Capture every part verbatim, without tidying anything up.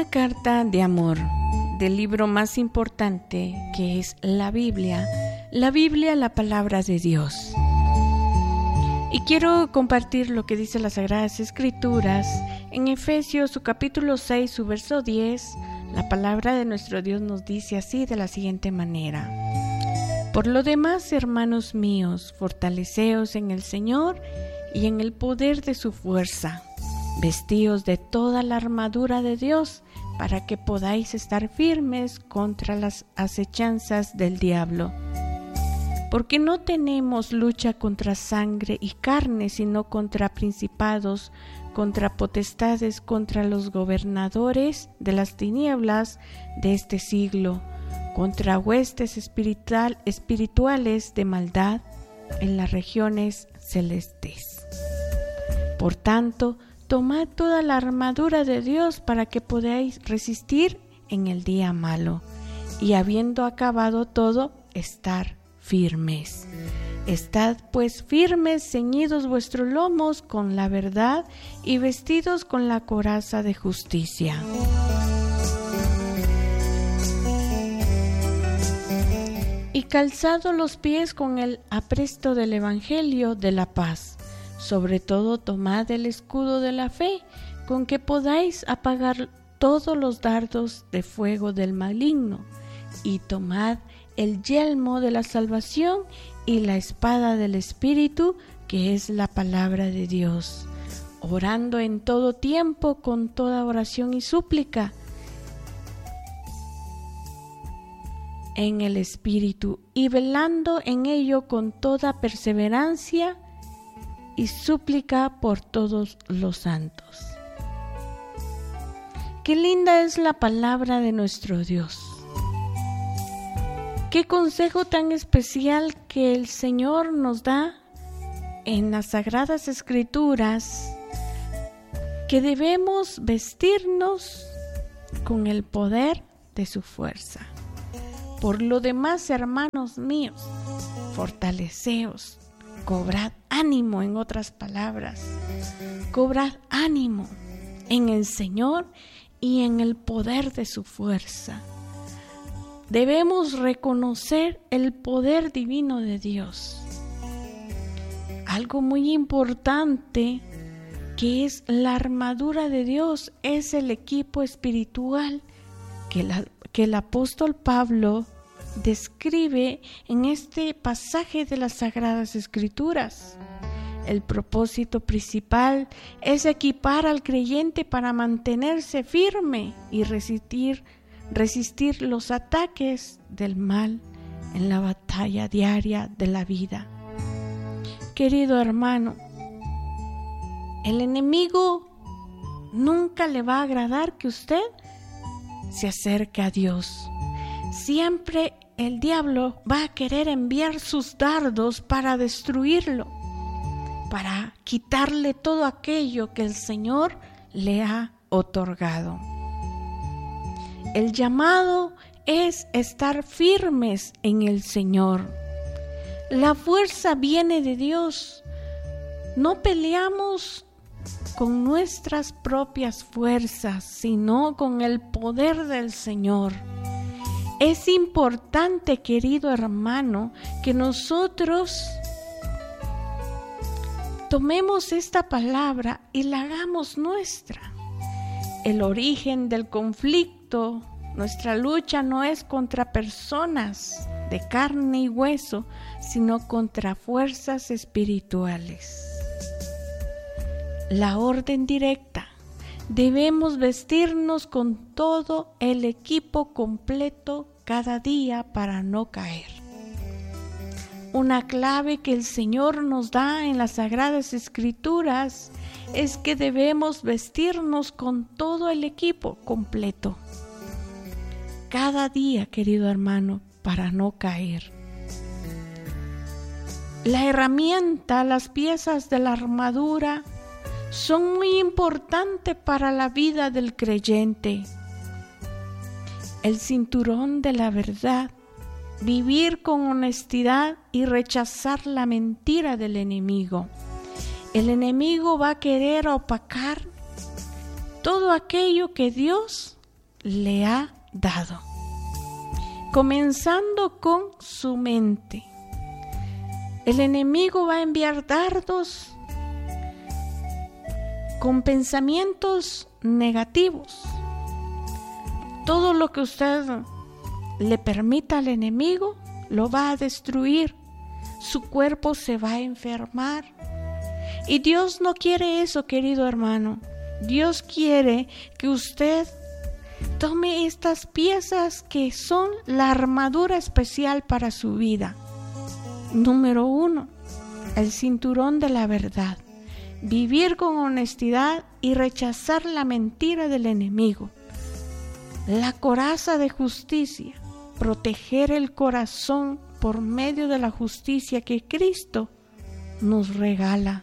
carta de amor del libro más importante, que es la Biblia, la Biblia, la palabra de Dios. Y quiero compartir lo que dice las Sagradas Escrituras en Efesios, su capítulo seis, su verso diez. La palabra de nuestro Dios nos dice así, de la siguiente manera: Por lo demás, hermanos míos, fortaleceos en el Señor y en el poder de su fuerza. Vestíos de toda la armadura de Dios, para que podáis estar firmes contra las acechanzas del diablo. Porque no tenemos lucha contra sangre y carne, sino contra principados, contra potestades, contra los gobernadores de las tinieblas de este siglo, contra huestes espiritual, espirituales de maldad en las regiones celestes. Por tanto, tomad toda la armadura de Dios para que podáis resistir en el día malo, y habiendo acabado todo, estar firmes. Estad pues firmes, ceñidos vuestros lomos con la verdad y vestidos con la coraza de justicia. Y calzados los pies con el apresto del Evangelio de la paz. Sobre todo tomad el escudo de la fe, con que podáis apagar todos los dardos de fuego del maligno, y tomad el yelmo de la salvación y la espada del Espíritu, que es la palabra de Dios, orando en todo tiempo con toda oración y súplica en el Espíritu, y velando en ello con toda perseverancia y súplica por todos los santos. Qué linda es la palabra de nuestro Dios. Qué consejo tan especial que el Señor nos da en las Sagradas Escrituras, que debemos vestirnos con el poder de su fuerza. Por lo demás, hermanos míos, fortaleceos, cobrad ánimo, en otras palabras, cobrad ánimo en el Señor y en el poder de su fuerza. Debemos reconocer el poder divino de Dios. Algo muy importante, que es la armadura de Dios, es el equipo espiritual que, la, que el apóstol Pablo describe en este pasaje de las Sagradas Escrituras. El propósito principal es equipar al creyente para mantenerse firme y resistir, resistir los ataques del mal en la batalla diaria de la vida. Querido hermano, el enemigo nunca le va a agradar que usted se acerque a Dios. Siempre el diablo va a querer enviar sus dardos para destruirlo, para quitarle todo aquello que el Señor le ha otorgado. El llamado es estar firmes en el Señor. La fuerza viene de Dios. No peleamos con nuestras propias fuerzas, sino con el poder del Señor. Es importante, querido hermano, que nosotros tomemos esta palabra y la hagamos nuestra. El origen del conflicto, nuestra lucha no es contra personas de carne y hueso, sino contra fuerzas espirituales. La orden directa: debemos vestirnos con todo el equipo completo cada día para no caer. Una clave que el Señor nos da en las Sagradas Escrituras es que debemos vestirnos con todo el equipo completo cada día, querido hermano, para no caer. La herramienta, las piezas de la armadura son muy importantes para la vida del creyente. El cinturón de la verdad, vivir con honestidad y rechazar la mentira del enemigo. El enemigo va a querer opacar todo aquello que Dios le ha dado. Comenzando con su mente. El enemigo va a enviar dardos con pensamientos negativos. Todo lo que usted le permita al enemigo lo va a destruir. Su cuerpo se va a enfermar. Y Dios no quiere eso, querido hermano. Dios quiere que usted tome estas piezas que son la armadura especial para su vida. Número uno, el cinturón de la verdad. Vivir con honestidad y rechazar la mentira del enemigo. La coraza de justicia. Proteger el corazón por medio de la justicia que Cristo nos regala.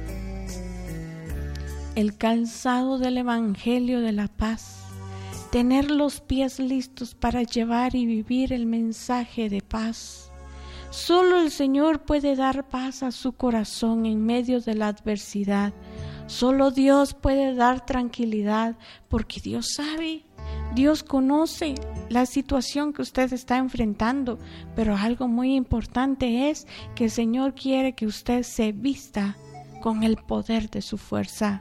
El calzado del Evangelio de la paz. Tener los pies listos para llevar y vivir el mensaje de paz. Solo el Señor puede dar paz a su corazón en medio de la adversidad. Solo Dios puede dar tranquilidad, porque Dios sabe, Dios conoce la situación que usted está enfrentando, pero algo muy importante es que el Señor quiere que usted se vista con el poder de su fuerza.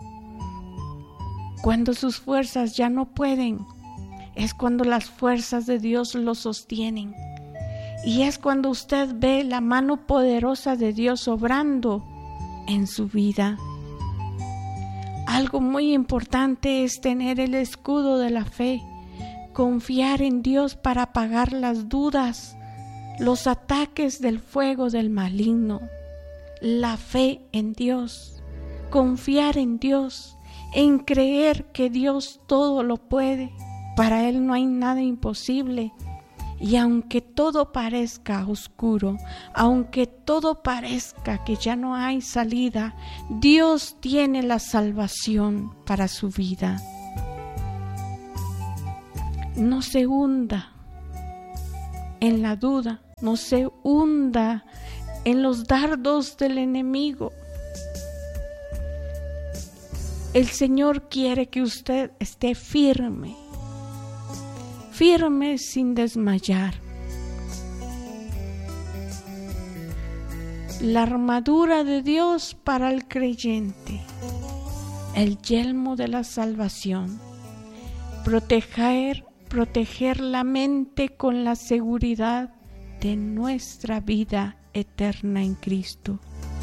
Cuando sus fuerzas ya no pueden, es cuando las fuerzas de Dios lo sostienen. Y es cuando usted ve la mano poderosa de Dios obrando en su vida. Algo muy importante es tener el escudo de la fe, confiar en Dios para apagar las dudas, los ataques del fuego del maligno. La fe en Dios, confiar en Dios, en creer que Dios todo lo puede. Para Él no hay nada imposible. Y aunque todo parezca oscuro, aunque todo parezca que ya no hay salida, Dios tiene la salvación para su vida. No se hunda en la duda, no se hunda en los dardos del enemigo. El Señor quiere que usted esté firme. Firme sin desmayar. La armadura de Dios para el creyente. El yelmo de la salvación. Proteger, proteger la mente con la seguridad de nuestra vida eterna en Cristo.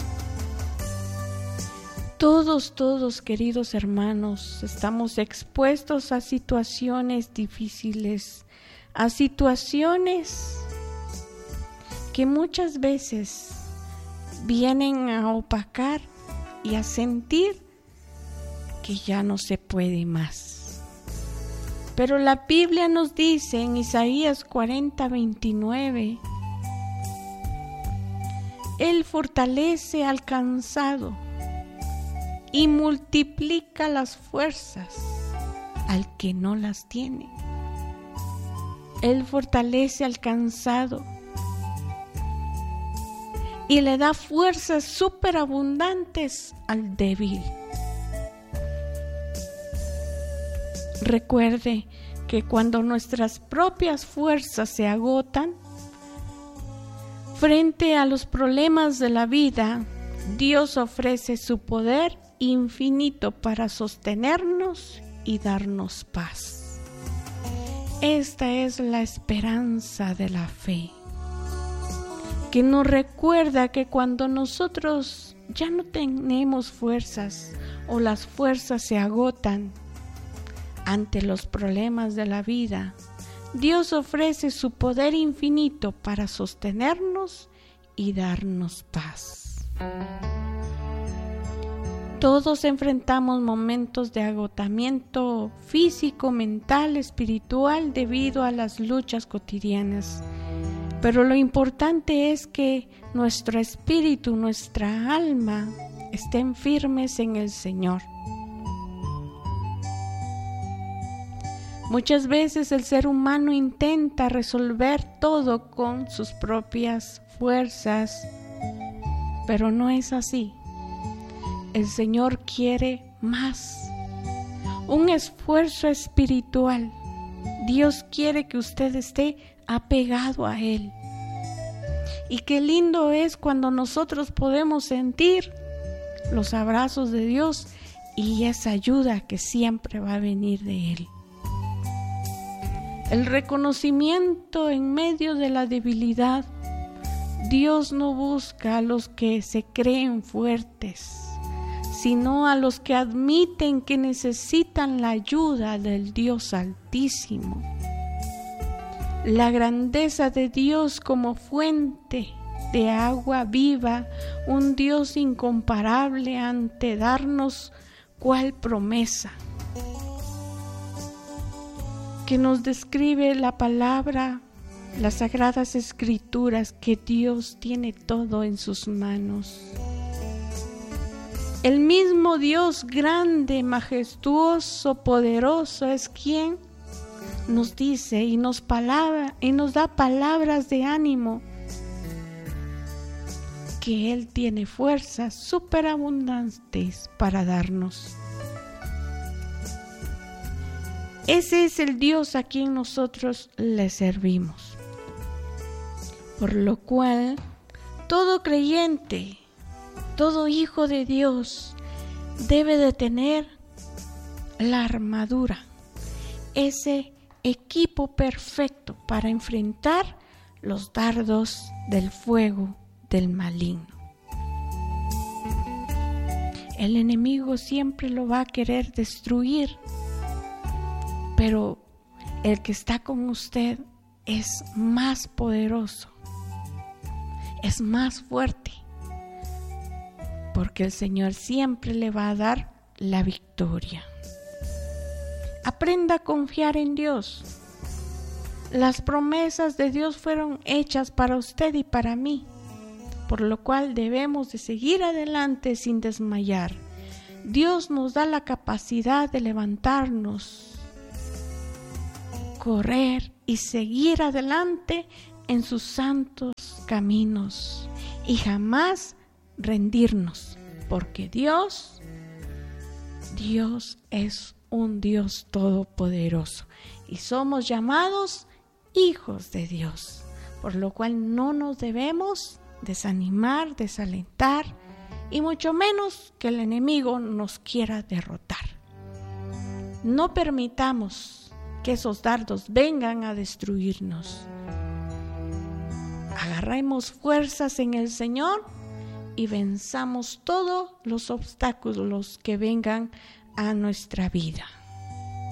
Todos, todos, queridos hermanos, estamos expuestos a situaciones difíciles, a situaciones que muchas veces vienen a opacar y a sentir que ya no se puede más. Pero la Biblia nos dice en Isaías cuarenta, veintinueve, Él fortalece al cansado y multiplica las fuerzas al que no las tiene. Él fortalece al cansado y le da fuerzas superabundantes al débil. Recuerde que cuando nuestras propias fuerzas se agotan frente a los problemas de la vida, Dios ofrece su poder infinito para sostenernos y darnos paz. Esta es la esperanza de la fe, que nos recuerda que cuando nosotros ya no tenemos fuerzas o las fuerzas se agotan ante los problemas de la vida, Dios ofrece su poder infinito para sostenernos y darnos paz. Todos enfrentamos momentos de agotamiento físico, mental, espiritual debido a las luchas cotidianas. Pero lo importante es que nuestro espíritu, nuestra alma estén firmes en el Señor. Muchas veces el ser humano intenta resolver todo con sus propias fuerzas, pero no es así. El Señor quiere más, un esfuerzo espiritual. Dios quiere que usted esté apegado a Él. Y qué lindo es cuando nosotros podemos sentir los abrazos de Dios y esa ayuda que siempre va a venir de Él. El reconocimiento en medio de la debilidad. Dios no busca a los que se creen fuertes, sino a los que admiten que necesitan la ayuda del Dios Altísimo. La grandeza de Dios como fuente de agua viva, un Dios incomparable ante darnos cual promesa que nos describe la palabra, las Sagradas Escrituras, que Dios tiene todo en sus manos. El mismo Dios grande, majestuoso, poderoso es quien nos dice y nos palabra y nos da palabras de ánimo, que Él tiene fuerzas superabundantes para darnos. Ese es el Dios a quien nosotros le servimos. Por lo cual, todo creyente, todo hijo de Dios debe de tener la armadura, ese equipo perfecto para enfrentar los dardos del fuego del maligno. El enemigo siempre lo va a querer destruir, pero el que está con usted es más poderoso, es más fuerte, porque el Señor siempre le va a dar la victoria. Aprenda a confiar en Dios. Las promesas de Dios fueron hechas para usted y para mí, por lo cual debemos de seguir adelante sin desmayar. Dios nos da la capacidad de levantarnos, correr y seguir adelante en sus santos caminos y jamás rendirnos, porque Dios, Dios es un Dios todopoderoso y somos llamados hijos de Dios, por lo cual no nos debemos desanimar, desalentar y mucho menos que el enemigo nos quiera derrotar. No permitamos que esos dardos vengan a destruirnos. Agarremos fuerzas en el Señor y venzamos todos los obstáculos que vengan a nuestra vida.